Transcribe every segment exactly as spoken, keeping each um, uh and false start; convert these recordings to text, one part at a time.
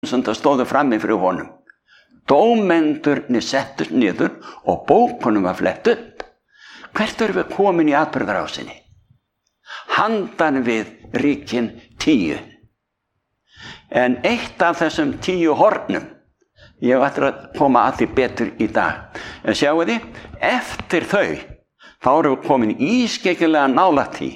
sem það stóðu frammi fyrir honum. Dómendurnir settust niður og bókunum var flett upp. Hvert erum við komin í atburðarásinni? Handan við ríkin tíu. En eitt af þessum tíu hornum, ég ætla að koma að því betur í dag. En sjáu þið, eftir þau, þá erum við komin ískeikilega nálægt því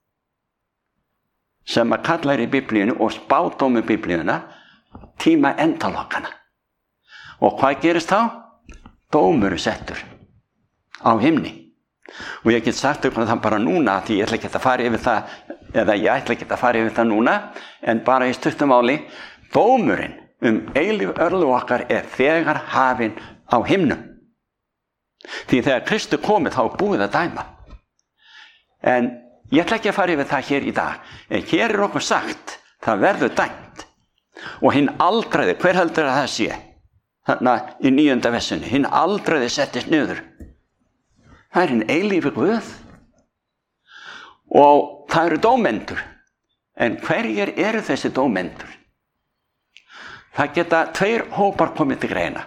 sem að kalla er í Biblíunni og spádómi Biblíuna tíma endalokkana. Og hvað gerist þá? Dómur er settur á himni. Og ég get sagt ykkur það bara núna, því ég ætla ekki að fara yfir það, eða ég ætla ekki að fara yfir það núna, en bara í stuttum máli, dómurinn um eilíf örlög okkar er þegar hafinn á himnum. Því þegar Kristur komið þá er búið að dæma. En ég ætla ekki að fara yfir það hér í dag, en hér er okkur sagt, það verður dæmt. Og hinn aldraði, hver heldur að það sé? Þarna í níunda versunni, hinn aldraði settist niður. Það er hinn eilífi Guð. Og það eru dómendur. En hverjir eru þessi dómendur? Það geta tveir hópar komið til greina.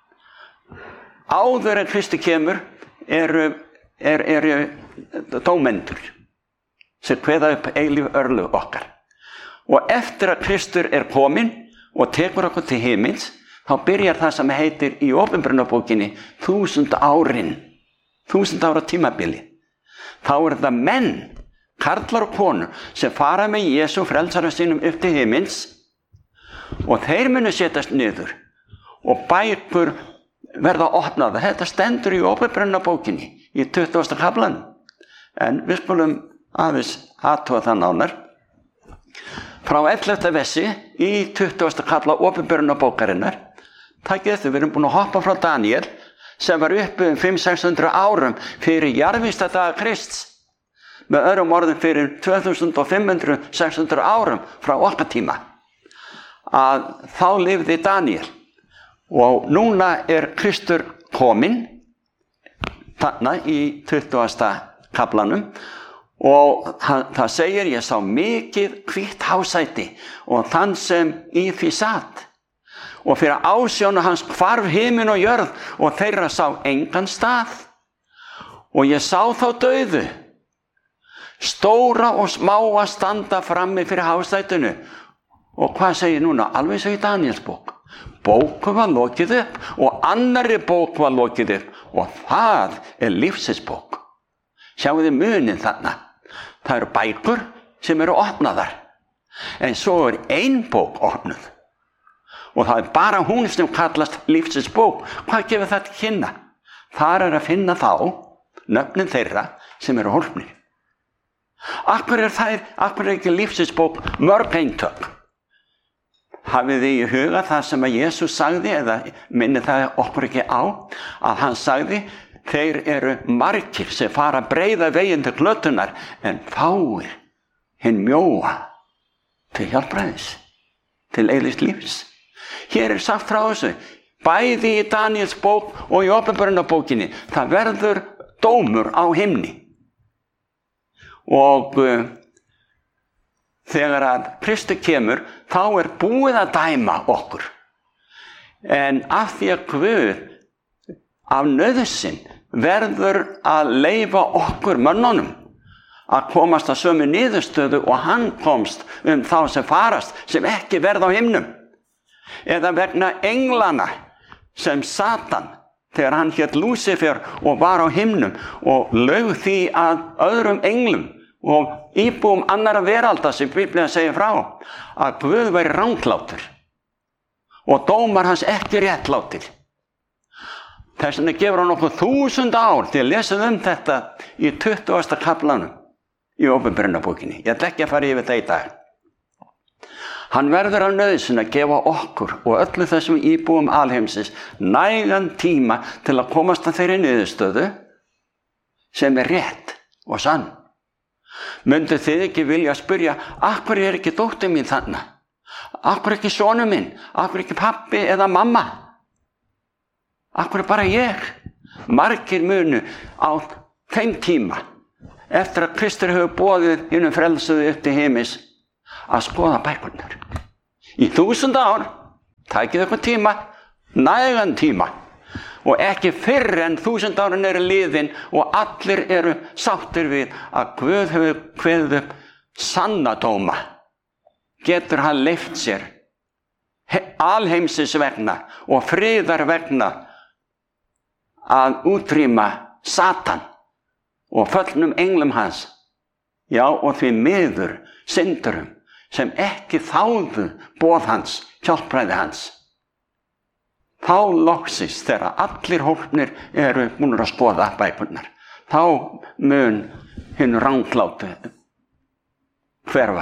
Áður en Kristi kemur eru, er, eru dómendur sem kveða upp eilíf örlög okkar. Og eftir að Kristur er kominn og tekur okkur til himins, þá byrjar það sem heitir í Opinberunarbókinni þúsund árin, þúsund ára tímabili. Þá er það menn, karlar og konur, sem fara með Jesú frelsara sínum upp til himins og þeir munu setjast niður og bækur verða opnaða. Þetta stendur í Opinberunarbókinni í tuttugasta kaflanum. En við skulum aðeins athuga það nánar. Frá ellefta versi í tuttugasta kafla Opinberunarbókarinnar, takið þau, við erum búin að hoppa frá Daniel, sem var uppi um fimm til sex hundruð árum fyrir jarðvígsdaga Krists, með öðrum orðum fyrir tvö þúsund fimm hundruð til sex hundruð árum frá okkar tíma, að þá lifði Daniel. Og núna er Kristur kominn, þarna í tuttugasta kaflanum, og það segir, ég sá mikið hvítt hásæti og þann sem í því sat. Og fyrir ásjónu hans hvarf himin og jörð og þeirra sá engan stað. Og ég sá þá dauðu, stóra og smáa standa frammi fyrir hásætinu. Og hvað segir núna? Alveg svo í Daniels bók. Bóku var lokið upp og annarri bók var lokið upp og það er lífsins bók. Sjáu þið munin þarna. Það eru bækur sem eru opnaðar. En svo er ein bók opnuð. Og það er bara hún sem kallast lífsins bók. Hvað gefur það til kynna? Þar er að finna þá nöfnin þeirra sem eru hólpnir. Akkur er það, akkur er ekki lífsins bók mörg eintök? Hafið þið í huga það sem að Jesús sagði, eða minni það okkur ekki á, að hann sagði, þeir eru margir sem fara að breiða veginn til glötunar, en fáir hinn mjóa til hjálpræðis, til eilífs lífs. Hér er sagt frá þessu, bæði í Daniels bók og í Opinberunarbókinni, það verður dómur á himni. Og uh, þegar að Kristur kemur, þá er búið að dæma okkur. En af því að Guð af nauðsyn verður að leyfa okkur mönnunum að komast að sömu niðurstöðu og hann komst um þá sem farast, sem ekki verða á himnum. Eða vegna englana sem Satan, þegar hann hét Lúsifer og var á himnum og laug því að öðrum englum og íbúum annarra veralda sem Biblían segir frá, að Guð væri ranglátur og dómar hans ekki réttlátir. Þess vegna gefur hann okkur þúsund ár til að lesa um þetta í tuttugasta kaflanum í Opinberunarbókinni. Ég ætla ekki að fara yfir það í dag. Hann verður af nauðsyn að gefa okkur og öllu þessum íbúum alheimsins nægan tíma til að komast að þeirri niðurstöðu sem er rétt og sann. Myndu þið ekki vilja spyrja, akkur er ekki dóttir mín þarna? Akkur ekki sonur minn? Akkur ekki pappi eða mamma? Akkur er bara ég? Margir munu á þeim tíma, eftir að Kristur hefur boðið hinum frelsuðu upp til himins, að skoða bækurnar. Í þúsund ár Tækið ykkur tíma, nægan tíma. Og ekki fyrr en þúsund árin eru liðin og allir eru sáttir við að Guð hefur kveðið upp sanna dóma. Getur hann leyft sér alheimsins vegna og friðar vegna að útrýma Satan og föllnum englum hans. Já, og því miður syndurum sem ekki þáðu boð hans, hjálpræði hans. Þá loksins þegar allir hópnir eru búnir að skoða bækurnar, þá mun hinn ranglátu hverfa,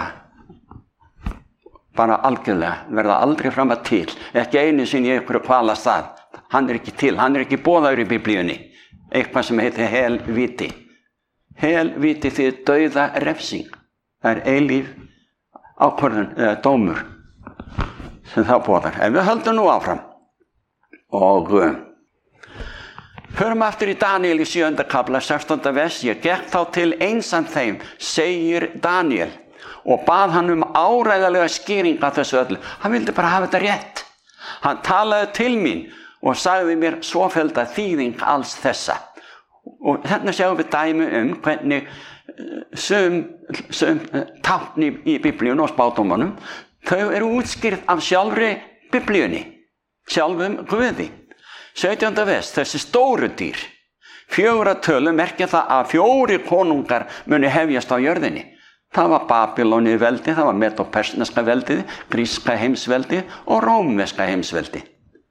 bara algjörlega, verða aldrei fram að til, ekki einu sinni í einhverju kvalastað. Hann er ekki til, hann er ekki boðaður í Biblíunni, eitthvað sem heitir helvíti. Helvíti því dauða refsing, það er eilíf ákvörðun eða dómur sem það boðar. En við höldum nú áfram. Og uh, förum aftur í Daniel í sjöunda kafla, sextánda vers. Ég gekk þá til eins af þeim, segir Daniel, og bað hann um áreiðanlega skýring af þessu öllu. Hann vildi bara hafa þetta rétt. Hann talaði til mín og sagði mér svofellda þýðing alls þessa. Og þarna sjáum við dæmi um hvernig sum, sum tákn í, í Biblíun og spádómanum, þau eru útskýrð af sjálfri Biblíunni, sjálfum Guði. sautjánda vers, þessi stóru dýr, fjögurra tölu merkja það að fjóri konungar muni hefjast á jörðinni. Það var Babyloni veldið, það var Medo-persneska veldið, gríska heimsveldið og rómverska heimsveldið.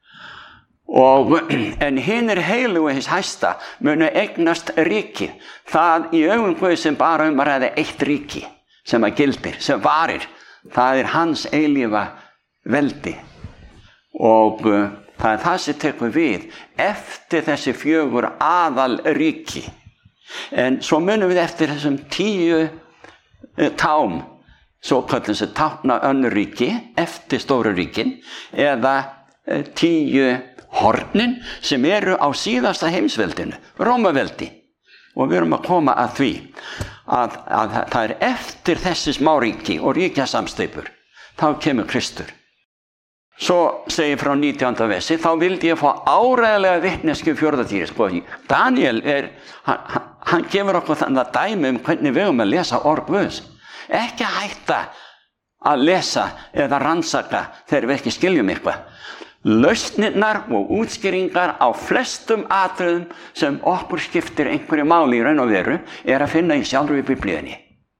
Og en hinir heilugu hins hæsta munu eignast ríki. Það í augum Guðs sem bara um að ræða eitt ríki sem að gildir, sem varir. Það er hans eilífa veldi. Og uh, það er það sem tekur við eftir þessi fjögur aðal ríki. En svo munum við eftir þessum tíu uh, tám, svo kallum þessi tákna önnur ríki, eftir stóru ríkin, eða uh, tíu hornin sem eru á síðasta heimsveldinu, Rómaveldi. Og við erum að koma að því að, að það er eftir þessi smáríki og ríkjasamsteypur, þá kemur Kristur. Svo segir frá nítjánda versi, þá vildi ég fá áreiðanlega vitneskju fjórðadýri. Sko, Daniel er, hann, hann gefur okkur þannig að dæmi um hvernig við höfum að lesa orð Guðs. Ekki hætta að lesa eða rannsaka þegar við ekki skiljum eitthvað. Lausnirnar og útskýringar á flestum atriðum sem okkur skiptir einhverju máli í raun og veru er að finna í sjálfri Biblíunni.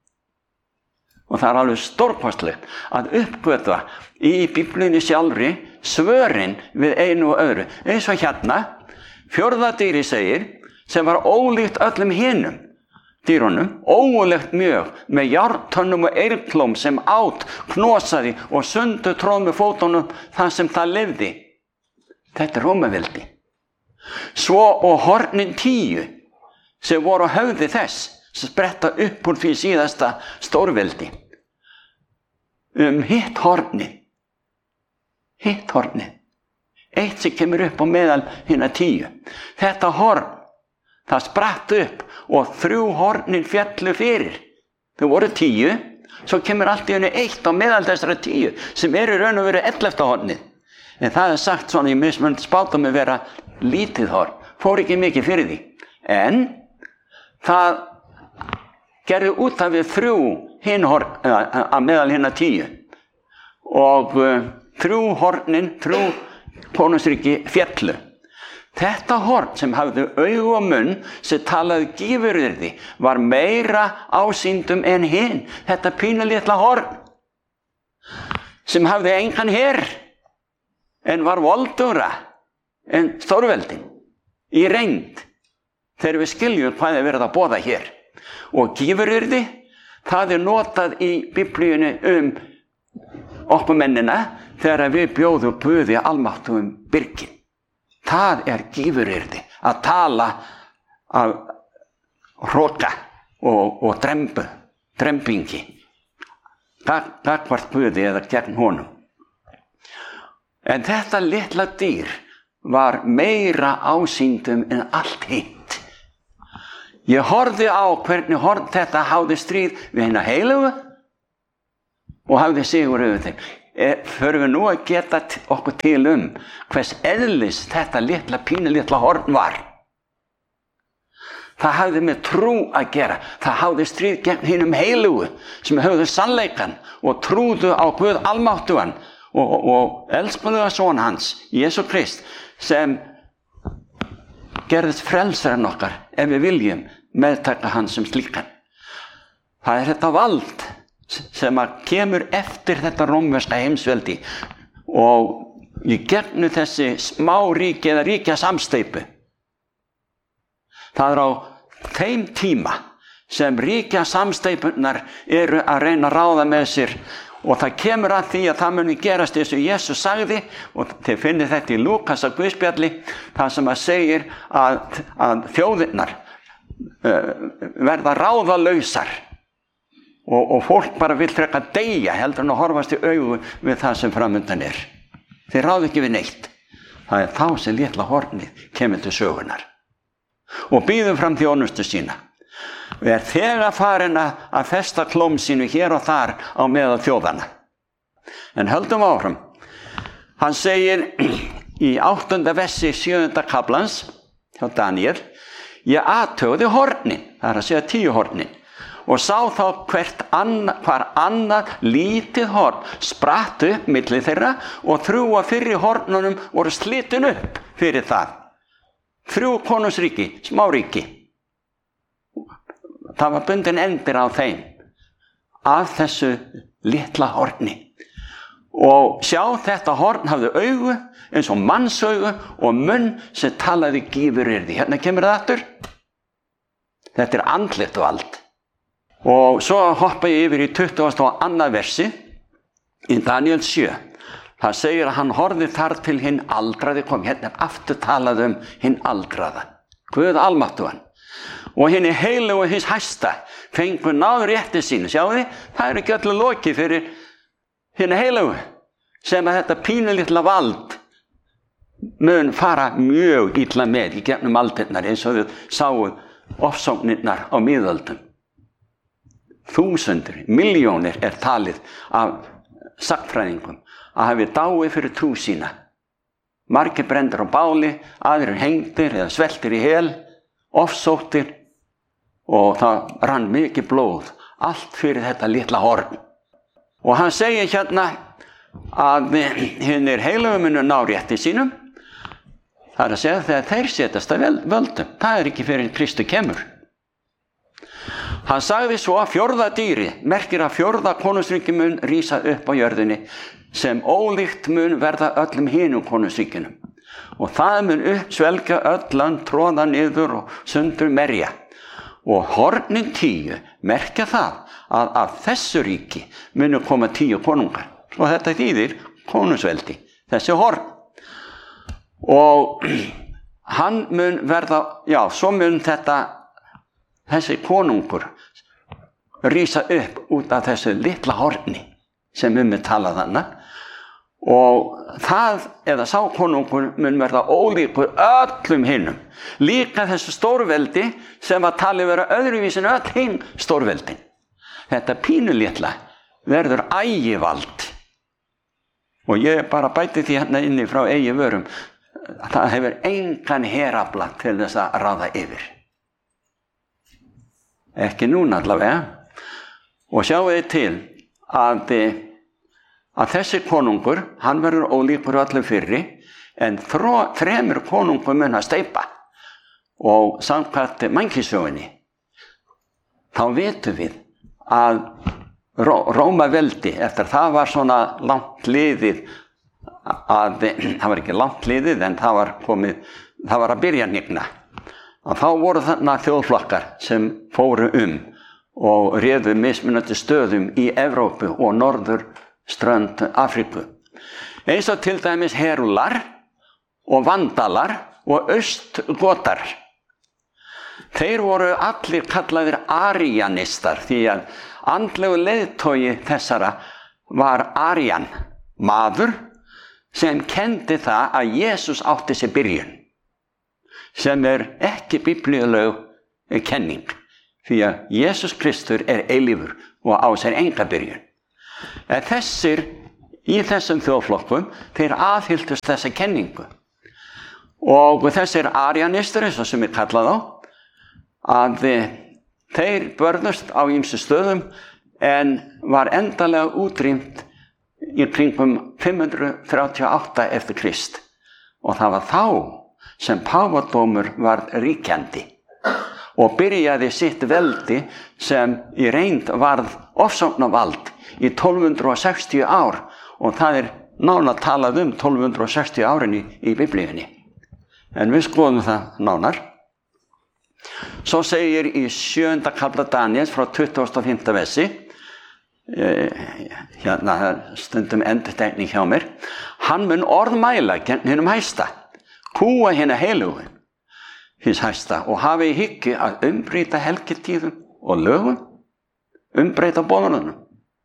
Og það er alveg stórkostlegt að uppgötva í Biblíunni sjálfri svörin við einu og öðru. Eins og hérna, fjórða dýri segir, sem var ólíkt öllum hinum dýrunum, ógulegt mjög, með járntönnum og eyrklóm sem át, knosaði og sundu tróð með fótunum þar sem það lifði. Þetta er Rómaveldi. Svo og hornin tíu, sem voru á höfði þess, sem spretta upp úr því síðasta stórveldi. Um hitt horni, hitt horni, eitt sem kemur upp á meðal hinna tíu. Þetta horn, það spratt upp og þrjú hornin fjallu fyrir. Þau voru tíu, svo kemur allt í henni eitt á meðal þessara tíu sem eru raun og veru ellefta hornið. En það er sagt svona í mismunandi spádómi vera lítið horn, fór ekki mikið fyrir því. En það gerði út af við þrjú hinn horn að meðal hinna tíu. Og uh, þrjú hornin, þrjú konungsríki fjallu. Þetta horn sem hafði augu og munn sem talaði gífuryrði var meira ásýndum en hinn. Þetta pínulitla horn sem hafði engan her en var voldugra en stórveldin í reynd þegar við skiljum hvað er verið að boða hér. Og gífuryrði, það er notað í Biblíunni um okkur mennina þegar við bjóðum Guði almáttugum byrgin. Það er gífuryrði að tala af hroka og, og drembu, drembingi, gagnvart Guði eða gegn honum. En þetta litla dýr var meira ásýndum en allt hitt. Ég horfði á hvernig horn þetta hafði stríð við hina heilugu og hafði sigur yfir þeim. er, förum við nú að geta okkur til um hvers eðlis þetta litla pínu litla horn var. Það hafði með trú að gera. Það hafði stríð gegn hinum heilugu sem höfðu sannleikan og trúðu á Guð almáttugan og, og, og elskulega son hans, Jesú Krist, sem gerðist frelsarinn okkar ef við viljum meðtaka hans sem slíkan. Það er þetta vald sem að kemur eftir þetta rómverska heimsveldi og í gegnum þessi smá ríki eða ríkja samsteypu. Það er á þeim tíma sem ríkja samsteypunar eru að reyna að ráða með sér og það kemur að því að það muni gerast eins og Jesús sagði og þið finnir þetta í Lúkas á Guðspjalli það sem að segir að, að þjóðirnar uh, verða ráðalausar og, og fólk bara vill frekar deyja heldur en að horfast í augu við það sem framundan er. Þeir ráðu ekki við neitt. Það er þá sem litla hornið kemur til sögunar og býður fram þjónustu sína og er þegar farin að festa klóm sínu hér og þar á meðal þjóðana. En höldum áfram. Hann segir í áttunda versi sjöunda kaflans hjá Daniel: ég athugaði hornin, það er að segja tíu hornin, og sá þá hvert anna, hvar annað lítið horn spratt upp milli þeirra og þrjú af fyrri hornunum voru slitin upp fyrir það. Þrjú konungsríki, smáríki. Það var bundin endir á þeim af þessu litla horni. Og sjá, þetta horn hafði augu eins og mannsaugu og munn sem talaði gífuryrði. Hérna kemur það aftur. Þetta er andlegt vald. Og svo hoppa ég yfir í tuttugasta og annað versi í Daniel sjö. Það segir að hann horfði þar til hinn aldraði kom. Hérna er aftur talað um hinn aldraða. Guð almáttugan. Og hinn er heilu og hins hæsta fengur náður rétti sínu. Sjáu þið, það er ekki öllu lokið fyrir hinn heilu sem að þetta pínulitla vald mun fara mjög illa með í gegnum aldirnar eins og við sáum ofsóknirnar á miðöldum. Þúsundir, milljónir er talið af sagnfræðingum að hafi dáið fyrir trú sína. Margir brendir á báli, aðrir hengdir eða sveltir í hel, ofsóttir og það rann mikið blóð, allt fyrir þetta litla horn. Og hann segir hérna að hinnir heilugu munu ná rétti sínum, það er að segja þegar þeir setjast að völdum, það er ekki fyrir Kristu kemur. Hann sagði svo að fjórða dýri merkir að fjórða konungsríki mun rísa upp á jörðinni sem ólíkt mun verða öllum hinum konungsríkinum og það mun uppsvelgja öll land, tróða niður og sundur merja og hornin tíu merkja það að af þessu ríki munu koma tíu konungar og þetta þýðir konungsveldi, þessi horn og hann mun verða, já, svo mun þetta þessi konungur rísa upp út af þessu litla horni sem um er talað þarna og það eða sá konungur mun verða ólíkur öllum hinnum, líka þessu stórveldi sem að tali vera öðruvísin öll hinn stórveldin. Þetta pínulitla verður ægivald og ég bara bæti því hérna inni frá eigi vörum, það hefur engan herafla til þess að ráða yfir. Ekki núna allavega. Og sjáu þið til að, að þessi konungur, hann verður ólíkur öllum fyrri, en þró, þremur konungur mun að steypa. Og samkvæmt mannkynssögunni, þá vitum við að Ró, Rómaveldi, eftir það var svona langt liðið, að, það var ekki langt liðið, en það var komið, það var að byrja nýgna. Að þá voru þarna þjóðflokkar sem fóru um og réðu mismunandi stöðum í Evrópu og norður strönd Afríku. Eins og til dæmis Herúlar og Vandalar og Austgotar. Þeir voru allir kallaðir arianistar því að andlegu leiðtogi þessara var Arian, maður sem kendi það að Jesús átti sér byrjun, sem er ekki biblíuleg kenning, því að Jesús Kristur er eilífur og á sér enga byrjun. En þessir í þessum þjóðflokkum, þeir aðhylltust þessa kenningu. Og þessir arianistar, eins og sem ég kalla þá, að þeir börðust á ýmsum stöðum en var endanlega útrýmt í kringum fimm hundruð þrjátíu og átta eftir Krist. Og það var þá sem páfadómur var ríkjandi og byrjaði sitt veldi sem í reynd varð ofsóknarvald í tólf hundruð sextíu ár, og það er nánar talað um tólf hundruð sextíu árin í, í Biblíunni. En við skoðum það nánar. Svo segir í sjöunda kafla Daníels frá tuttugasta og fimmta versi, eh, hérna stundum endurtekning hjá mér, hann mun orðmæla gegn hinum hæsta, kúa hina heilugu hins hæsta og hafi í hyggju að umbreyta helgitíðum og lögum, umbreyta boðunum.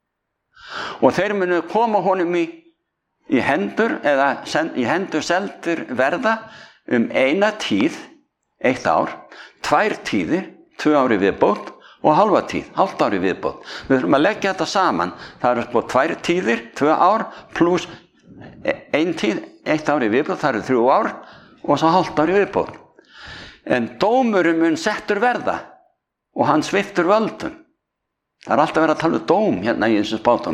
Og þeir munu koma honum í, í hendur eða send, í hendur seldur verða um eina tíð, eitt ár, tvær tíðir, tvö ári viðbót og halva tíð, hálft ári viðbót. Við þurfum að leggja þetta saman. Það eru sko tvær tíðir, tvö ár, pluss ein tíð, eitt ári viðbót, það eru þrjú ár og svo hálft ári viðbót. En dómurinn mun settur verða og hann sviptur völdum. Það er alltaf verið að tala um dóm hérna í þessum spátum.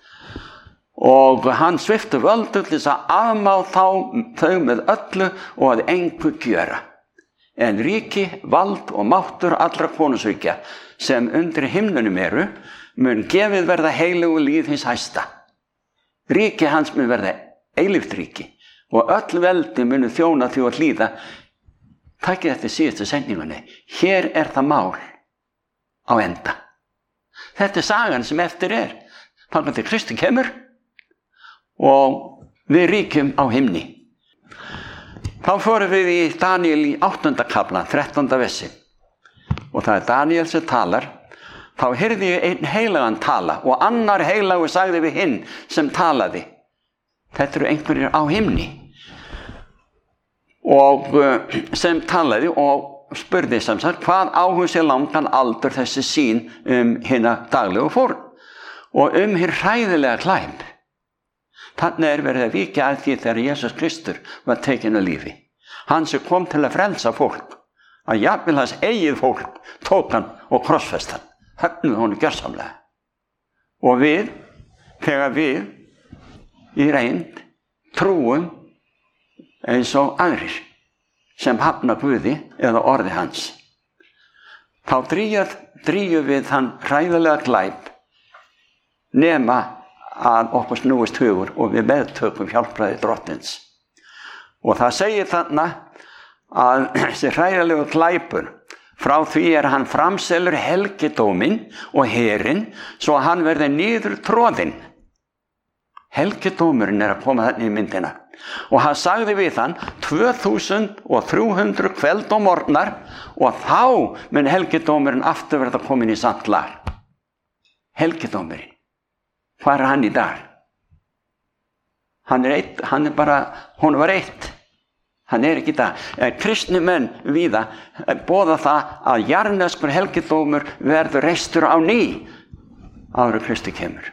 Og hann sviptur völdum til þess að afmá þá, þau með öllu og að engu gjöra. En ríki, vald og máttur allra konungsríkja sem undir himnunum eru mun gefið verða heilugu líð hins hæsta. Ríki hans mun verða eilíft ríki og öll veldi munu þjóna því að hlýða. Takkið eftir síðustu sendingunni. Hér er það mál á enda. Þetta er sagan sem eftir er. Þangað til Kristi kemur og við ríkjum á himni. Þá fórum við í Daníel í áttunda kafla, þrettánda versi. Og það er Daníel sem talar. Þá heyrði ég einn heilagan tala og annar heilagur sagði við hinn sem talaði. Þetta eru einhverjir á himni. Og sem talaði og spurði sem sagt hvað á hún sér langan aldur þessi sín um hina daglegu fórn og um hér hræðilega klæm. Þannig er verið að víkja að því þegar Jesús Kristur var tekinn á lífi. Hann sem kom til að frelsa fólk, að jafnvel hans eigið fólk tók hann og krossfest hann, höfnuð honum gjörsamlega. Og við, þegar við í reynd trúum eins og aðrir sem hafna Guði eða orði hans, þá drýjum við þann hræðilega glæp nema að okkur snúist hugur og við meðtökum hjálpræði drottins. Og það segir þarna að þessi hræðilegu glæpur, frá því er hann framselur helgidóminn og herinn svo að hann verði niður troðinn. Helgidómurinn er að koma þarna í myndina. Og hann sagði við hann tvö þúsund þrjú hundruð kveld og morgnar og þá mun helgidómurinn aftur verða komin í samt lag. Helgidómurinn. Hvað er hann í dag? Hann er eitt, hann er bara, hún var eitt. Hann er ekki í dag. Kristni menn víða boða það að jarðneskur helgidómur verður reistur á ný áður en Kristi kemur.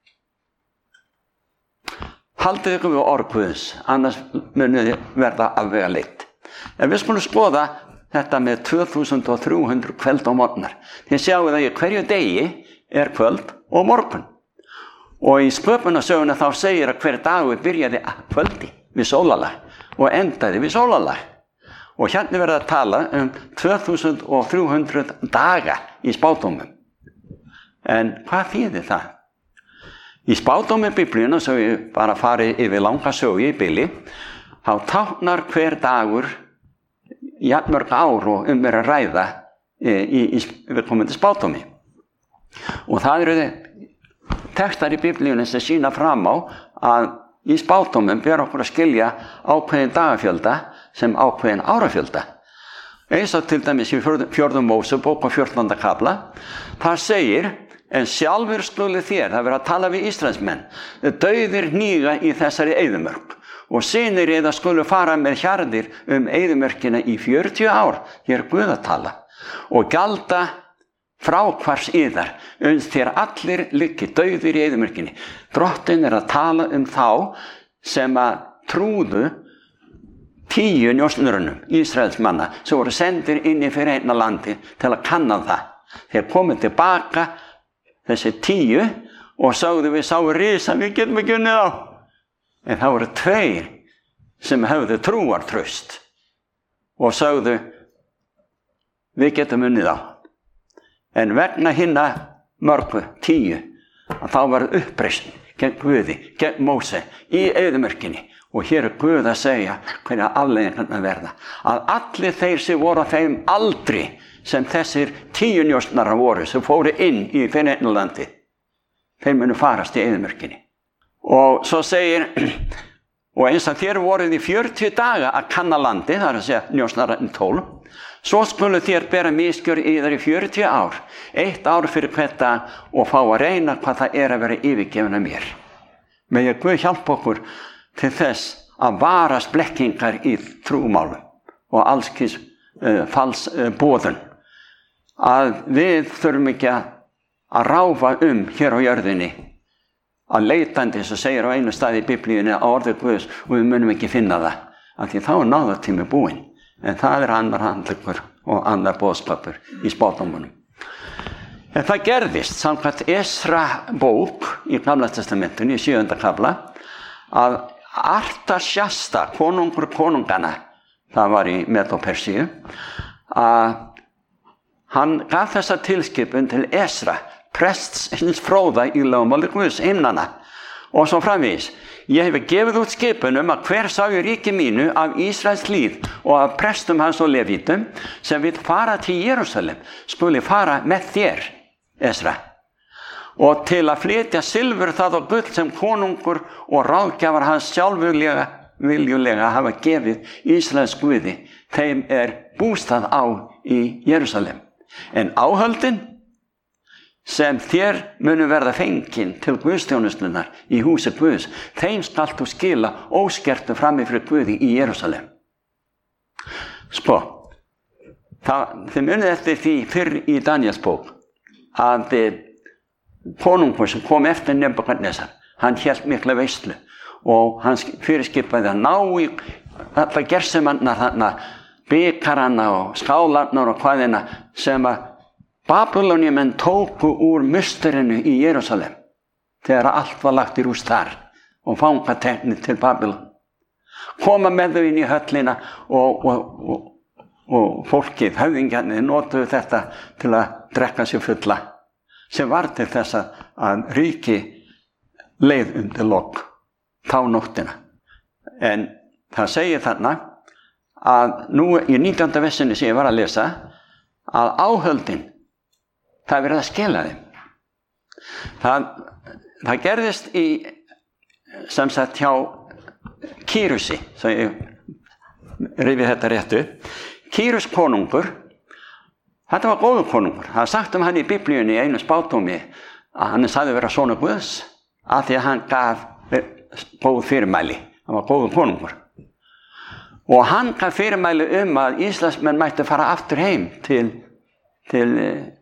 Haldið ykkur við orð Guðs, annars munið þið verða afvegaleitt. En við skulum skoða þetta með tvö þúsund þrjú hundruð kvöld og morgnar. Þið sjáum að í hverju degi er kvöld og morgun. Og í sköpunarsögunni þá segir að hver dagur byrjaði að kvöldi við sólarlag og endaði við sólarlag. Og hérna verða að tala um tvö þúsund þrjú hundruð daga í spádómum. En hvað þýðir það? Í spádómi Biblíuna, svo ég bara fari yfir langa sögu í bili, þá táknar hver dagur jafnmörg ár og um er að ræða í, í, í viðkomandi spádómi. Og það eru textar í Biblíunni sem sýna fram á að í spádómum ber okkur að skilja ákveðin dagafjölda sem ákveðin árafjölda. Eins og til dæmis í fjórðum Mósebók og fjórtánda kafla, það segir: en sjálfur skulu þér, það verður að tala við Ísraelsmenn, dauðir hníga í þessari eyðimörk og synir eða skulu fara með hjarðir um eyðimörkina í fjörutíu ár, hér Guð að tala, og gjalda fráhvars yðar, uns þér allir liggi dauðir í eyðimörkinni. Drottinn er að tala um þá sem að trúðu tíu njósnurunum Ísraels manna sem voru sendir inn í fyrir einna landi til að kanna það. Þeir komið tilbaka þessi tíu og sagðu við sáum risa, við getum ekki unnið á. En það voru tveir sem höfðu trúartraust og sagðu við getum unnið á. En vegna hinna mörgu tíu að þá var uppreisn gegn Guði, gegn Móse í eyðimörkinni. Og hér er Guð að segja hverja afleiðingarnar verða. Að allir þeir sem voru á þeim aldri sem þessir tíu njósnarar voru sem fóru inn í Feneyjarlandi, þeir munu farast í eyðimörkinni. Og svo segir, og eins að þér voruð í fjörutíu daga að kanna landi, það er að segja njósnararnir tólf, svo skulu þér bera misgjörð í þær í fjörutíu ár, eitt ár fyrir hvert dag og fá að reyna hvað það er að vera yfirgefin af mér. Megi Guð hjálpa okkur til þess að varast blekkingar í trúmálum og allskins uh, fals uh, boðun. Að við þurfum ekki að ráfa um hér á jörðinni að leitandi, sem segir á einu staði í Biblíunni, á orði Guðs, og við munum ekki finna það, af því þá er náðartími búinn. En það er annar handlegur og annar boðskapur í spádómunum. En það gerðist samkvæmt Esra bók í Gamla testamentinu í sjöunda kafla að Artasjasta, konungur konungana, það var í Medo-Persíu, að hann gaf þessa tilskipun til Esra, prests hins fróða í lögmáli Guðs himnanna, og svo framvegis. Ég hef gefið út skipun um að hver sá í ríki mínu af Ísraels líð og af prestum hans og levítum sem vill fara til Jerúsalem skuli fara með þér, Esra. Og til að flytja silfur það og gull sem konungur og ráðgjafar hans sjálfurlega viljulega hafa gefið Ísraels Guði, þeim er bústað á í Jerúsalem. En áhöldin sem þér munu verða fengin til Guðsþjónustunnar í húsi Guðs, þeim skalt þú skila óskertu frammi fyrir Guði í Jerúsalem. Sko, það, þið munið eftir því fyrr í Daniels bók að konungur sem kom eftir Nebúkadnesar, hann hélt mikla veislu og hann fyrirskipaði að ná í alla gersemannar þarna, bikaranna og skálarnar og hvaðina sem að Babyloniumenn tóku úr musturinu í Jerúsalem þegar allt var lagt í rúst þar og fangateknir til Babylon. Koma með þau inn í höllina og, og, og, og fólkið, höfðingjarnir, notuðu þetta til að drekka sér fulla, sem var til þess að ríki leið undir lok þá nóttina. En það segir þarna að nú í nítjánda versinni sem ég var að lesa að áhöldin, það er verið að skila þeim. Það, það gerðist í sem sagt hjá Kírusi, svo ég rifið þetta réttu. Kírus konungur, þetta var góður konungur. Það er sagt um hann í Biblíunni í einu spádómi að hann er sagði vera sonur Guðs af því að hann gaf góð fyrirmæli. Hann var góður konungur. Og hann gaf fyrirmæli um að Íslandsmenn mættu fara aftur heim til, til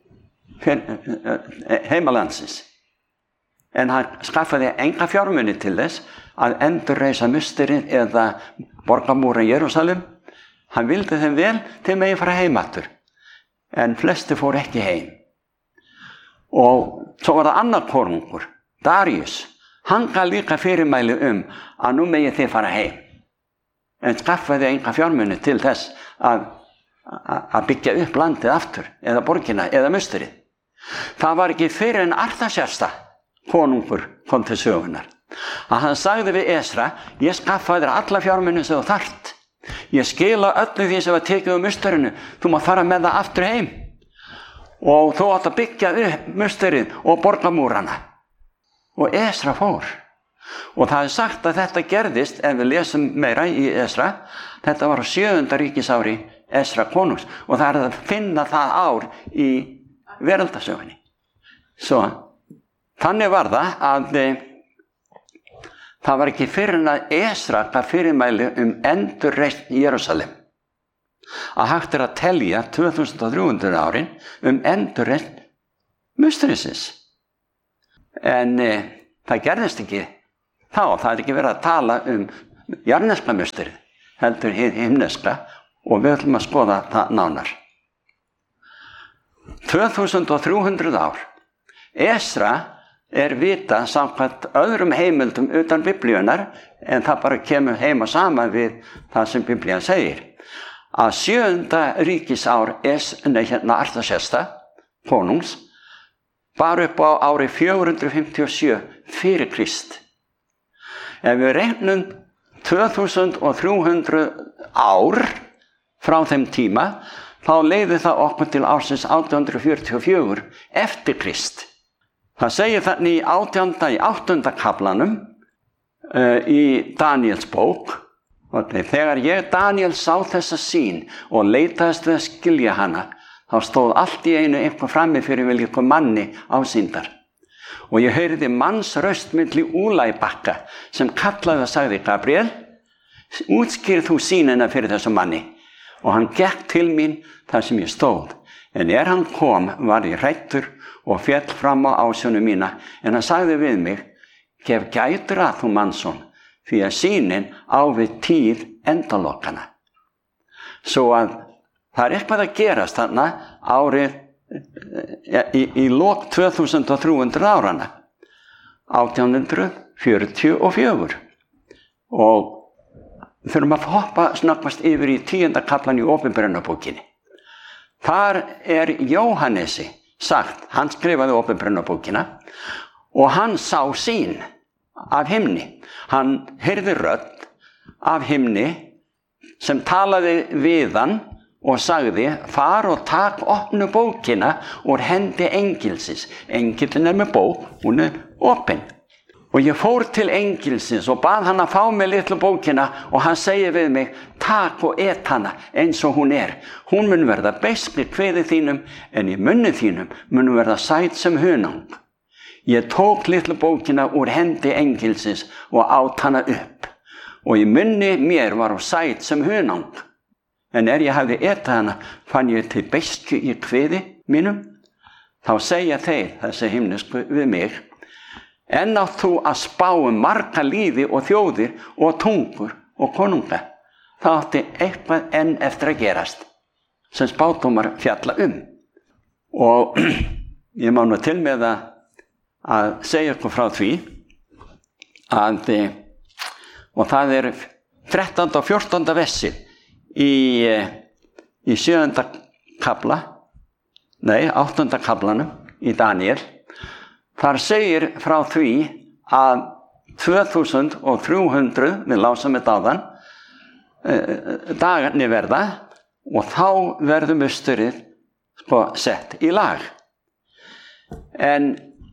heimalandsins. En hann skaffaði enga fjármuni til þess að endurreisa musturinn eða borgarmúra í Jerúsalem. Hann vildi þeim vel til megi fara heim aftur. En flesti fór ekki heim. Og svo var það annar konungur, Darius. Hann gaf líka fyrirmæli um að nú megi þið fara heim. En skaffaði enga fjármuni til þess að, að byggja upp landið aftur, eða borgina, eða musturinn. Það var ekki fyrir en Artasjasta konungur kom til sögunar. Að hann sagði við Esra, ég skaffaði þér alla fjármuni sem þú þarft. Ég skila öllu því sem var tekið á musturinu. Þú má fara með það aftur heim. Og þú átt að byggja upp musturinn og borgarmúrana. Og Esra fór. Og það er sagt að þetta gerðist, ef við lesum meira í Esra, þetta var á sjöunda ríkisári Esra konungs. Og það er að finna það ár í veraldasögunni. Svo, þannig var það að það var ekki fyrir en að Esra gaf fyrirmæli um endurreisn í Jerúsalem. Að hægt er að telja tvö þúsund og þrjú hundruð árin um endurreisn musterisins. En e, það gerðist ekki þá, það er ekki verið að tala um jarðneska musterið, heldur hið himneska, og við ætlum að skoða það nánar. tvö þúsund þrjú hundruð ár. Esra er vita samkvæmt öðrum heimildum utan Biblíunar, en það bara kemur heima saman við það sem Biblían segir. Að sjöunda ríkisár es, nei, hérna Artaxerxes, konungs, var upp á ári fjögur hundruð fimmtíu og sjö fyrir Krist. Ef við reiknum tvö þúsund þrjú hundruð ár frá þeim tíma, þá leiði það okkur til ársins átján hundruð fjörutíu og fjögur eftir Krist. Það segir þannig í átjánda í áttunda kaflanum uh, í Daníels bók, og þegar ég Daníel sá þessa sýn og leitaðist við að skilja hana, þá stóð allt í einu eitthvað frammi fyrir vel eitthvað manni ásýndar. Og ég heyrði manns röst milli Úla í bakka sem kallaði og sagði: Gabriel, útskýrð þú sýnina fyrir þessu manni. Og hann gekk til mín þar sem ég stóð. En er hann kom, var ég hræddur og féll fram á ásjónu mína. En hann sagði við mig: gef gætur að þú mannsson, því að sýnin á við tíð endalokkana. Svo að það er eitthvað að gerast þarna árið í, í lok tvö þúsund þrjú hundruð árana, átján hundruð fjörutíu og fjögur. Og þurfum að hoppa snabbast yfir í tíunda kaflan í Opinberunarbókinni. Þar er Jóhannesi sagt, hann skrifaði Opinberunarbókina, og hann sá sýn af himni. Hann heyrði rödd af himni sem talaði við hann og sagði: far og tak opnu bókina úr hendi engilsins. Engillin er með bók, hún er opin. Og ég fór til engilsins og bað hann að fá mig litlu bókina, og hann segir við mig: tak og et hana eins og hún er. Hún mun verða beisk í kviði þínum, en í munni þínum mun verða sæt sem hunang. Ég tók litlu bókina úr hendi engilsins og át hana upp, og í munni mér var hún sæt sem hunang. En er ég hafði etið hana, fann ég til beisku í kviði mínum. Þá segja þeir, þessi himnesku, við mig: en átt þú að spá um marga líði og þjóðir og tungur og konunga. Það átti eitthvað enn eftir að gerast sem spádómar fjalla um. Og ég má nú til með að, að segja ykkur frá því að, og það er þrettánda og fjórtánda versi í, í sjöunda kafla, nei, áttunda kaflanum í Daníel. Þar segir frá því að tvö þúsund þrjú hundruð, við lásum þetta áðan, dagarnir verða, og þá verður musturið sko sett í lag. En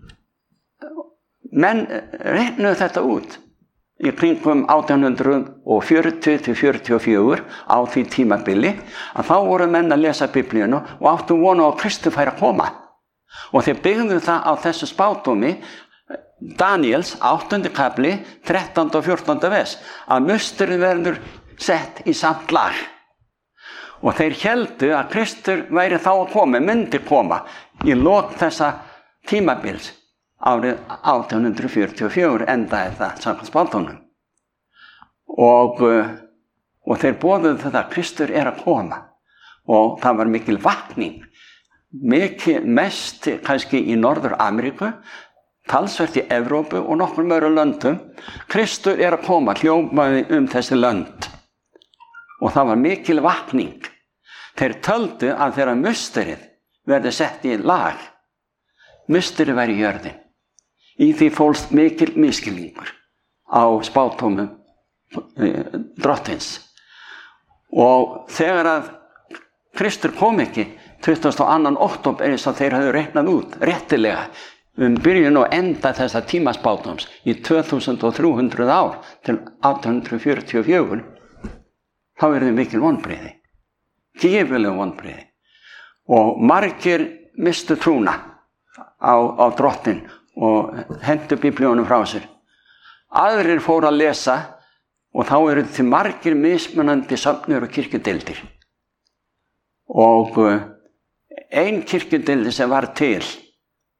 menn reiknuðu þetta út í kringum átján hundruð fjörutíu til fjörutíu og fjögur á því tímabili, að þá voru menn að lesa Biblíuna og áttu vona á að Kristur færi að koma. Og þeir byggðu það á þessu spádómi Daníels áttundi kafli, þrettánda og fjórtánda vers, að musturinn verður sett í samt lag. Og þeir héldu að Kristur væri þá að koma, myndi koma í lok þessa tímabils árið átján hundruð fjörutíu og fjögur, endaði það samkvæmt spádómnum. Og, og þeir boðuðu þetta að Kristur er að koma, og það var mikil vakning. Mikið mest kannski í Norður-Ameríku, talsvert í Evrópu og nokkrum öðrum löndum. Kristur er að koma, hljómaði um þessi lönd. Og það var mikil vakning. Þeir töldu að þegar musturinn verði sett í lag, musturinn væri í jörðin. Í því fólst mikil misskilningur á spádómum drottins. Og þegar að Kristur kom ekki tuttugasta og annan október, eins og þeir hafðu reiknað út réttilega um byrjun og enda þessa tímaspádóms í tvö þúsund þrjú hundruð ár til átján hundruð fjörutíu og fjögur, þá er þau mikil vonbrigði, gífurleg vonbrigði. Og margir mistu trúna á, á drottin og hentu Biblíunum frá sér. Aðrir fóru að lesa, og þá eru til margir mismunandi söfnur og kirkjudeildir. Og ein kirkjudeild sem var til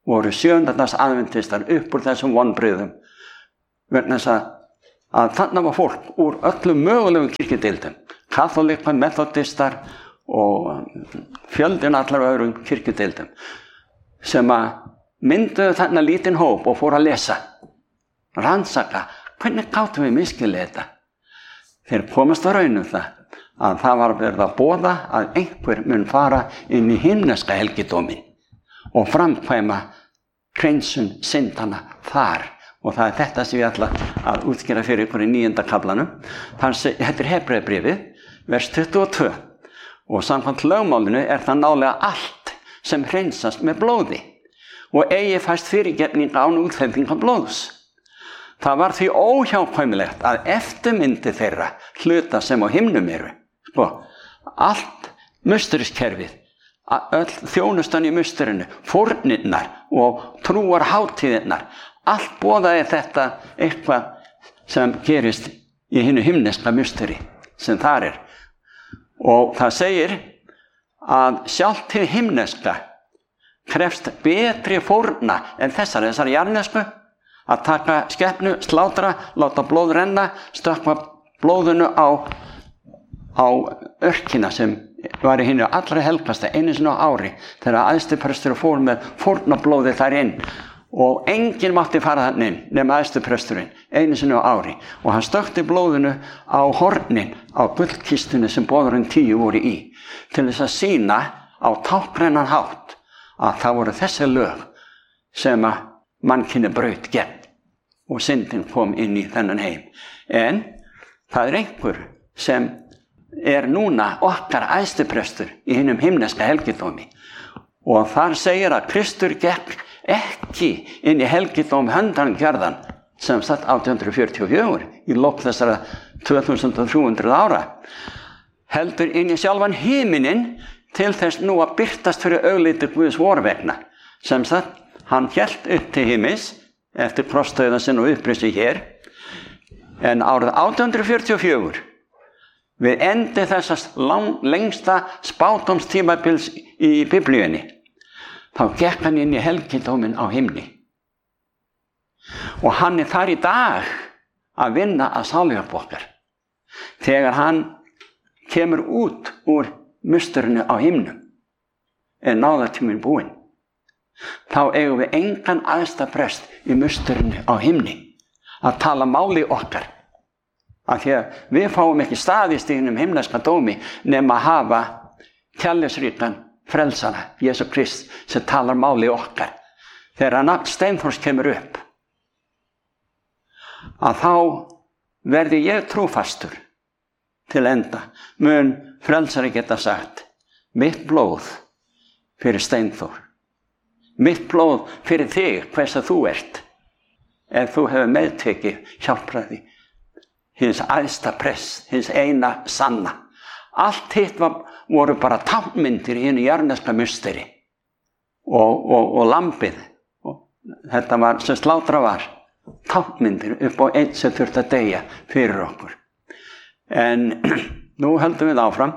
voru sjöundadags aðventistar upp úr þessum vonbrigðum vegna þess að, að þannig var fólk úr öllum mögulegum kirkjudeildum, katholikar, metodistar og fjöldin allar öðrum kirkjudeildum sem að mynduðu þarna lítinn hóp og fóru að lesa, rannsaka, hvernig gátum við misskilið þetta? Þeir komast að raunum það að það var verið að boða að einhver mun fara inn í himneska helgidómin og framkvæma hreinsun syndana þar. Og það er þetta sem ég ætla að útskýra fyrir ykkur í níunda kaflanum. Þetta er Hebreubréfið, vers tuttugu og tvö. Og samkvæmt lögmálinu er það nálega allt sem hreinsast með blóði og eigi fæst fyrirgefning án útfellingar blóðs. Það var því óhjákvæmilegt að eftirmyndi þeirra hluta sem á himnum eru. Sko, allt musteriskerfið, öll þjónustan í musterinu, fórnirnar og trúarhátíðirnar, allt boðaði þetta eitthvað sem gerist í hinu himneska musteri sem þar er. Og það segir að sjálft hið himneska krefst betri fórna en þessar, þessar jarðnesku, að taka skepnu, slátra, láta blóð renna, stökkva blóðinu á, á örkina sem var í hinu allra helgasta einu sinni á ári þegar æðstiprestur fór með fórnablóði þar inn og enginn mátti fara þannig inn nema æðstipresturinn einu sinni á ári og hann stökkti blóðinu á hornin á gullkistunni sem boðurinn tíu voru í til þess að sýna á táknrænan hátt að það voru þessi lög sem að mannkynið braut gegn og syndin kom inn í þennan heim. En það er einhver sem er núna okkar æðstiprestur í hinum himneska helgidómi og þar segir að Kristur gekk ekki inn í helgidóm handangjörðan sem satt átján hundruð fjörutíu og fjögur í lok þessara tvö þúsund þrjú hundruð ára heldur inn í sjálfan himininn til þess nú að birtast fyrir augliti Guðs vorvegna sem satt hann hélt upp til himins eftir krossdauðan sinn og upprisi hér en árið átján hundruð fjörutíu og fjögur við endi þessast lang, lengsta spádómstímabils í biblíunni þá gekk hann inn í helgidóminn á himni og hann er þar í dag að vinna að sáluhjálp okkar þegar hann kemur út úr musterinu á himnum er náðartíminn búinn. Þá eigum við engan æðsta prest í musterinu á himni að tala máli okkar. Af því að við fáum ekki staðist í hinum himneska dómi nema að hafa kærleiksríkan frelsara, Jesú Krist, sem talar máli okkar. Þegar nafn Steinþórs kemur upp, að þá verði ég trúfastur til enda. Mun frelsari geta sagt, mitt blóð fyrir Steinþór. Mitt blóð fyrir þig, hvers að þú ert. Ef þú hefur meðtekið hjálpraði hins æðsta prest, hins eina sanna. Allt hitt var, voru bara táknmyndir í hinu jarðneska musteri og, og, og lambið. Og þetta var, sem slátra var, táknmyndir upp á einn sem þurfti að deyja fyrir okkur. En nú höldum við áfram.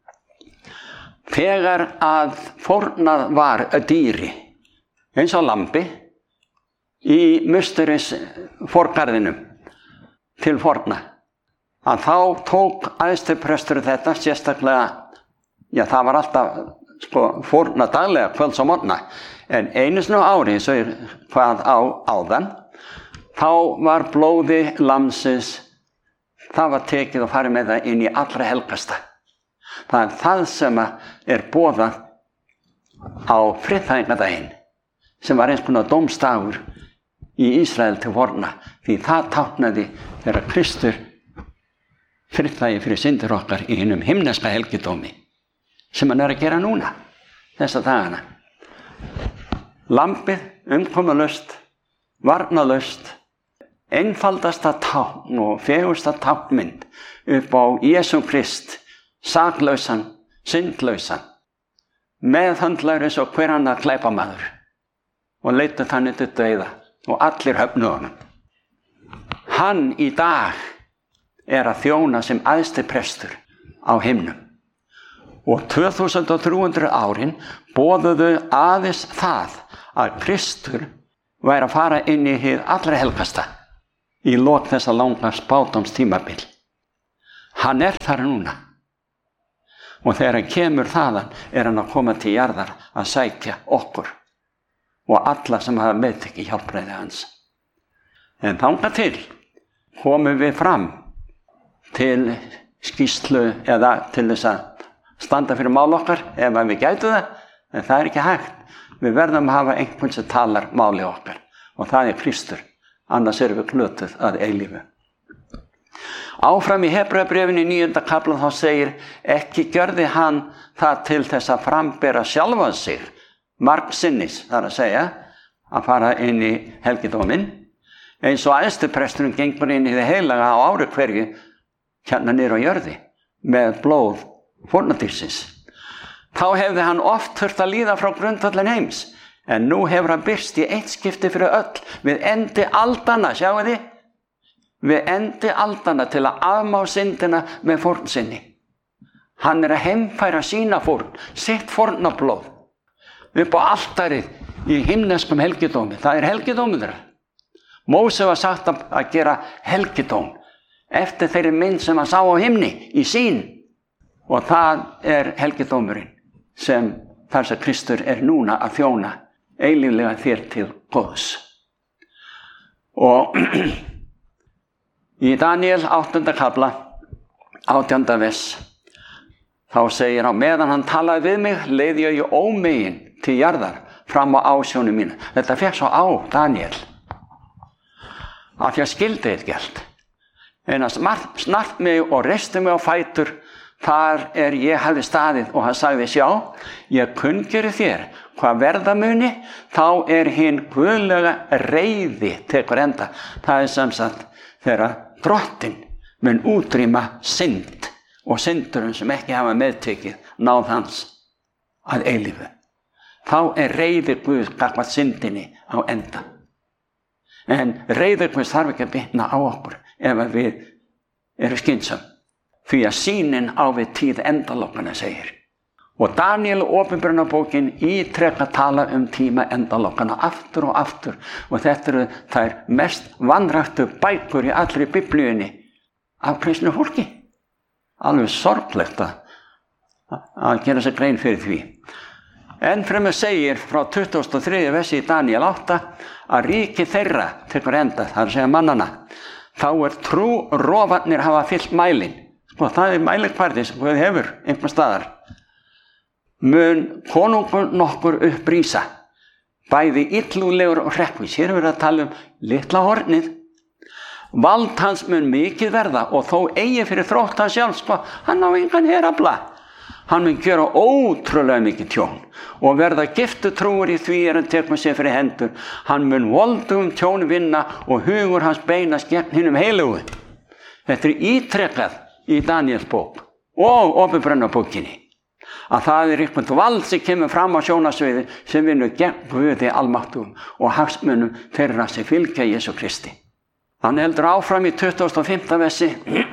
Þegar að fórnað var að dýri, eins og lambi, í musteris forgarðinum til forna, að þá tók æðstiprestur þetta sérstaklega, já það var alltaf sko, fórna daglega, kvölds og morgna, en einu sinni á ári, svo er hvað á áðan, þá var blóði lamsins, það var tekið og farið með það inn í allra helgasta. Það er það sem er boðað á friðþægingadaginn, sem var eins konar dómstagur í Ísrael til forna, því það táknaði þegar Kristur friðþægi fyrir syndir okkar í hinum himneska helgidómi, sem hann er að gera núna, þessa dagana. Lambið, umkomulaust, varnalaust, einfaldasta tákn og fegursta táknmynd upp á Jesú Krist, saklausan, syndlausan, meðhandlaður eins og hver annar glæpamaður og leiddu þannig til dauða og allir höfnuðu honum. Hann í dag er að þjóna sem æðsti prestur á himnum og tvö þúsund þrjú hundruð árin boðuðu aðeins það að Kristur væri að fara inn í hið allra helgasta í lok þessa langa spádómstímabil. Hann er þar núna. Og þegar hann kemur þaðan er hann að koma til jarðar að sækja okkur og alla sem hafa meðtekið hjálpræði hans. En þangað til komum við fram til skýrslu eða til þess að standa fyrir mál okkar ef við gætu það, en það er ekki hægt. Við verðum að hafa einhvern sem talar máli okkar og það er Kristur, annars erum við glötuð að eilífu. Áfram í Hebreabréfinu í níunda kafla þá segir, ekki gjörði hann það til þess að frambera sjálfan sig margsinnis, þar að segja að fara inn í helgidóminn, eins og æðstupresturinn gengur inn í það heilaga á ári hverju hérna niður á jörði með blóð fórnardýrsins. Þá hefði hann oft þurft að líða frá grundvöllin heims, en nú hefur hann birst í eitt skipti fyrir öll við endi aldanna, sjáu þið? Við endi aldanna til að afmá syndina með fórn sinni. Hann er að heimfæra sína fórn, sitt fórnablóð, upp á altarið í himneskum helgidómi. Það er helgidómur þeirra. Móse var sagt að gera helgidóm eftir þeirri mynd sem hann sá á himni í sín. Og það er helgidómurinn sem þar sem Kristur er núna að þjóna eilíflega þér til góðs. Og í Daniel áttunda kafla, átjánda vers, þá segir á meðan hann talaði við mig, leið ég í ómegin til jarðar fram á ásjónu mínu. Þetta fekk svo á Daniel, af því að skildi eitt gælt. En hann snart mig og reisti mig á fætur, þar er ég hafði staðið og hann sagði, sjá, ég kunngjöri þér hvað verða muni, þá er hinn guðlega reiði tekur enda. Það er sem sagt þegar drottinn mun útrýma synd og syndurinn sem ekki hafa meðtekið náð hans að eilífu. Þá er reiði Guð gagnvart syndinni á enda. En reiði Guð þarf ekki að bitna á okkur ef við erum skynsam. Því að sýnin á við tíð endalokkana segir. Og Daniel opinberunarbókin ítrekka tala um tíma endalokkana aftur og aftur. Og þetta eru þær mest vanræktu bækur í allri biblíunni af kristnu fólki. Alveg sorglegt að, að gera sér grein fyrir því. En fremur segir frá tuttugasta og þriðja versi í Daniel átta að ríki þeirra tekur enda, það er að segja mannana. Þá er trú rofarnir hafa fyllt mælin. Og það er mælikvarði sem Guð hefur einhver staðar. Mun konungur nokkur upprísa, bæði illúlegur og hrekkvís. Hér er verið að tala um litla hornið. Vald hans mun mikið verða og þó eigi fyrir þrótt hans sjálf, sko, hann á engan herafla. Hann mun gera ótrúlega mikið tjón og verða giftutrúur í því er hann tekur sér fyrir hendur. Hann mun voldugum tjón vinna og hugur hans beinast gegn hinum heilugu. Þetta er ítrekkað í Daniels bók og opinberunarbókinni að það er eitthvað vald sem kemur fram á sjónasviði sem vinnur gegn Guði almáttugum og hagsmunum þeirra sem fylgja Jesú Kristi. Hann heldur áfram í tuttugasta og fimmta versi.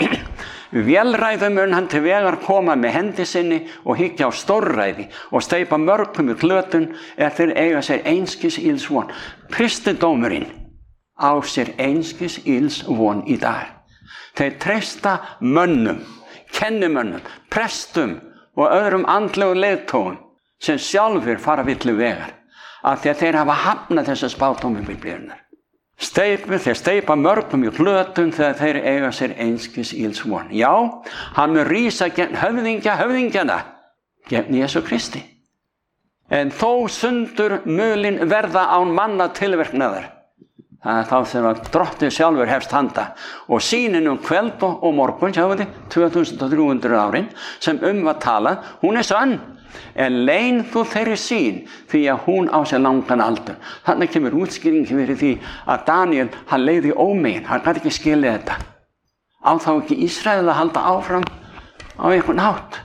Vélræðum mun hann til vegar koma með hendi sinni og hyggja á stórræði og steypa mörgum í glötun er þeir eiga sér einskis ills von. Kristindómurinn á sér einskis ills von í dag. Þeir treysta mönnum, kennimönnum, prestum og öðrum andlegu leiðtogum sem sjálfur fara villu vegar af því að þeir hafa hafnað þessa spádómi biblíunnar. Steypu, þeir steypa mörgum í glötun þegar þeir eiga sér einskis ills von. Já, hann mun rísa gegn höfðingja höfðingjana, gegn Jesú Kristi. En þó sundur mulin verða án manna tilverknaðar. Það er þá þegar drottinn sjálfur hefst handa og sýnin um kvöld og morgun, sjáum við, tvö þúsund og þrjú hundruð árin sem um var talað, hún er sann. En leyn þú þeirri sýn því að hún á sér langan aldur. Þannig kemur útskýring fyrir því að Daniel, hann leiði ómegin, hann gæti ekki skilja þetta. Á þá ekki Ísrael að halda áfram á einhvern hátt.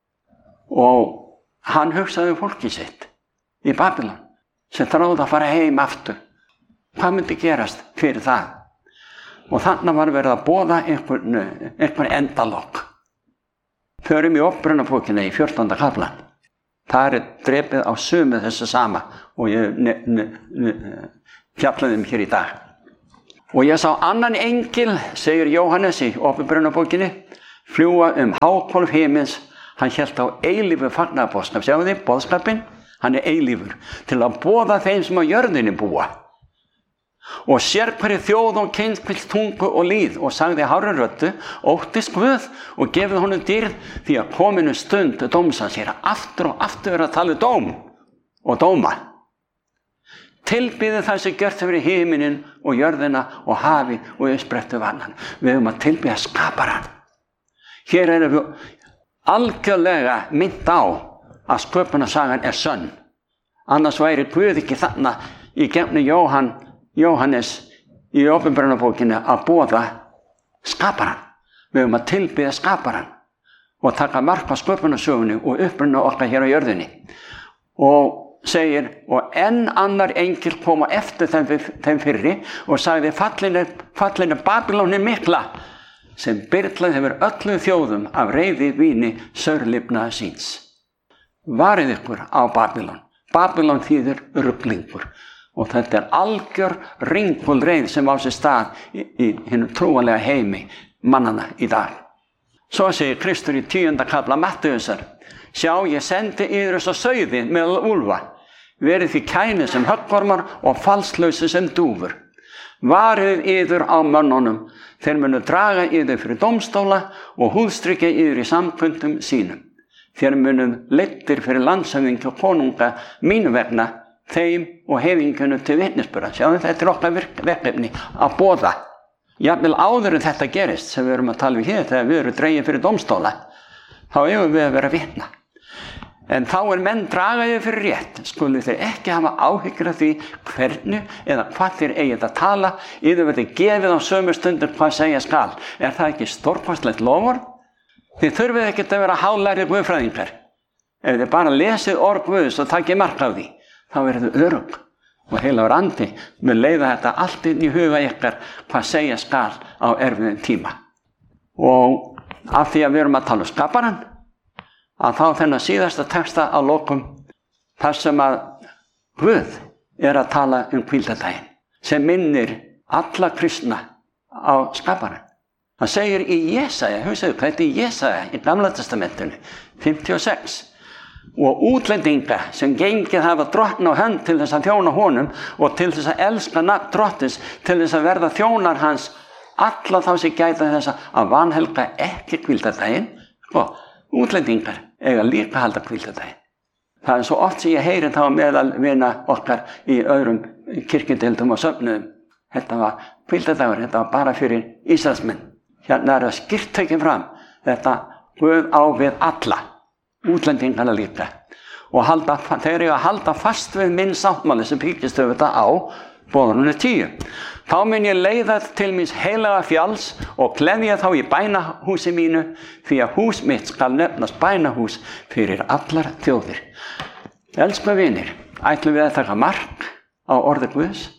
Og hann hugsaði fólki sitt í Babylon sem þráði að fara heim aftur. Hvað myndi gerast fyrir það? Og þannig var verið að boða einhvern, einhvern endalokk. Förum í opinberunarbókina í fjórtánda kafla. Það er drepið á sömu þessu sama og ég fjallaði um hér í dag. Og ég sá annan engil, segir Jóhannes í Åpenbarunarbókinni, fljúga um háhvolf himins. Hann hélt á eilífu fagnaðarboðskap. Sjáðu þið, boðskapinn, hann er eilífur til að boða þeim sem á jörðinni búa. Og sér hverju þjóð og kynskvill tungu og líð og sagði hárri röddu, óttist Guð og gefið honum dýrð því að kominu stund dómsans. Hér er aftur og aftur verið að tala um dóm og dóma. Tilbyðið það sem gjört hefur í himinin og jörðina og hafi og uppsprettu vannan. Við höfum að tilbyða skaparann. Hér erum við algjörlega mynd á að sköpunarsagan er sönn. Annars væri Guð ekki þarna í gegnum Jóhann Jóhannes í Åpenbarunarbókinni að boða skaparann. Við höfum að tilbyða skaparann og taka mark á sköpunarsögunni og uppruna okkar hér á jörðinni. Og segir, og enn annar engil kom á eftir þeim, þeim fyrri og sagði, fallin er, fallin er Babylónin mikla sem byrlaði hefur öllum þjóðum af reiði víni saurlifnaðar síns. Varið ykkur á Babylon. Babylon þýðir ruglingur. Og þetta er algjör ringulreið sem á sér stað í, í hinum trúanlega heimi mannana í dag. Svo segir Kristur í tíunda kafla Mattheusar, sjá, ég sendi yður svo sauði meðal úlfa, verið því kæni sem höggormar og falslausi sem dúfur. Varið yður á mönnunum, þeir munu draga yður fyrir dómstóla og húðstrykja yður í samkundum sínum. Þeir munu leiddir fyrir landshöfðingja og konunga mínu vegna, þeim og heiðingunum til vitnisburðar. Sjáðu, þetta er okkar verkefni að boða. Jafnvel áður en þetta gerist, sem við erum að tala um hér, þegar við erum dregin fyrir dómstóla, þá eigum við að vera vitna. En þá er menn dragaðið fyrir rétt, skulu þeir ekki hafa áhyggjur af því hvernig eða hvað þeir eigið að tala, yfir verði gefið á sömu stundur hvað segja skal. Er það ekki stórkostlegt lofur? Þið þurfið ekki að vera hálærið guðfræðingar. Ef þið bara lesið orð Guðs og takið mark á því, þá verður þið örugg og heilagur andi með leiða þetta allt inn í huga ykkar hvað segja skal á erfiðum tíma. Og af því að við erum að tala um skaparann, að þá þennan síðasta texta á lokum þar sem að Guð er að tala um hvíldardaginn sem minnir alla kristna á skaparann. Það segir í Jesaja, hugsaðu hvað þetta er í Jesaja í Gamla testamentinu, fimmtíu og sex. Og útlendinga sem gengið hafa drottn á hönd til þess að þjóna honum og til þess að elska nafn drottins, til þess að verða þjónar hans, alla þá sem gæta þess að vanhelga ekki hvíldardaginn, og útlendingar eiga líka halda hvíldardaginn. Það er svo oft sem ég heyri þá meðal vina okkar í öðrum kirkjudeildum og söfnuðum. Þetta var hvíldardagur, þetta var bara fyrir Ísraelsmenn. Hérna er það skýrt tekið fram, þetta Guð á við alla. Útlendingarna líka og halda, þeir eru að halda fast við minn sáttmáli sem byggist auðvitað á boðorðinu tíu. Þá mun ég leiða til míns heilaga fjalls og gleðja þá í bænahúsi mínu, því að hús mitt skal nefnast bænahús fyrir allar þjóðir. Elsku vinir, ætlum við að taka mark á orði Guðs